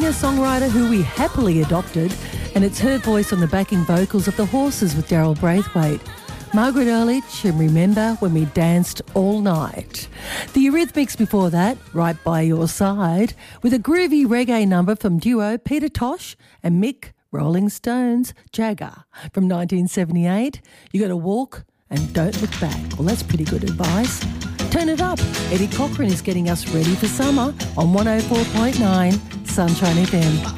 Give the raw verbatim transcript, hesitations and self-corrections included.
singer-songwriter who we happily adopted, and it's her voice on the backing vocals of The Horses with Daryl Braithwaite. Margaret Earlich and Remember When We Danced All Night. The Eurythmics before that, Right By Your Side, with a groovy reggae number from duo Peter Tosh and Mick Rolling Stones Jagger from nineteen seventy-eight. You got to walk and don't look back. Well, that's pretty good advice. Turn it up. Eddie Cochran is getting us ready for summer on one oh four point nine Sunshine F M.